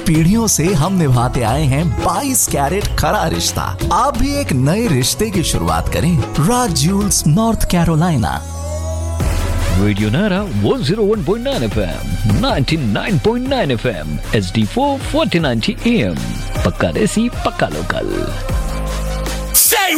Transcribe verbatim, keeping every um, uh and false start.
पीढ़ियों से हम निभाते आए हैं बाईस कैरेट खरा रिश्ता। आप भी एक नए रिश्ते की शुरुआत करें राज ज्यूल्स नॉर्थ कैरोलिना। रेडियो नारा one oh one point nine F M, ninety-nine point nine F M, H D four forty ninety A M, पक्का देसी पक्का लोकल।